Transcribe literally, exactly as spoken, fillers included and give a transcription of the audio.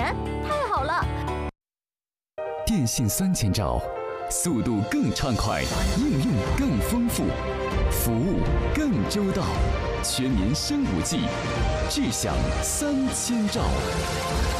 元，太好了！ 电信三千兆，速度更畅快，应用更丰富，服务更周到，全民升五 G， 智享三千兆。